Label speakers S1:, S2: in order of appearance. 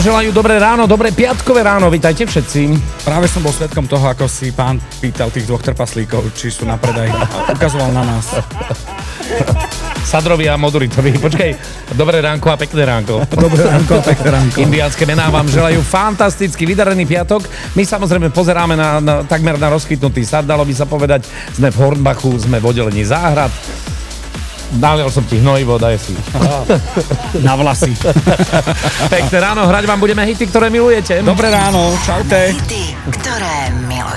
S1: želajú dobré ráno, dobré piatkové ráno, vítajte všetci.
S2: Práve som bol svedkom toho, ako si pán pýtal tých dvoch trpaslíkov, či sú na predaj a ukazoval na nás.
S1: Sadrovi a Moduritovi. Počkej, dobré ránko a pekné ránko.
S2: Dobré ránko a pekné ránko.
S1: Indiánske mená vám želajú fantasticky vydarený piatok. My samozrejme pozeráme takmer na rozchytnutý sad, dalo by sa povedať. Sme v Hornbachu, sme v oddelení záhrad. Nalial som ti hnojivo, daj si.
S2: Na vlasy.
S1: Pekné ráno, hrať vám budeme hity, ktoré milujete.
S2: Dobré ráno, čaute.
S3: Hity, ktoré milujete.